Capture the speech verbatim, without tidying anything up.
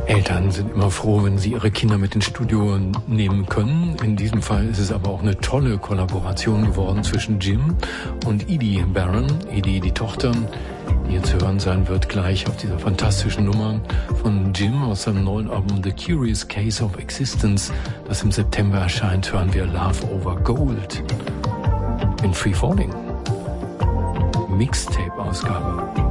Eltern sind immer froh, wenn sie ihre Kinder mit ins Studio nehmen können. In diesem Fall ist es aber auch eine tolle Kollaboration geworden zwischen Jim und Edie Barron. Edie, die Tochter, die hier zu hören sein wird, gleich auf dieser fantastischen Nummer von Jim aus seinem neuen Album The Curious Case of Existence, das im September erscheint, hören wir Love Over Gold in Free Falling. Mixtape-Ausgabe.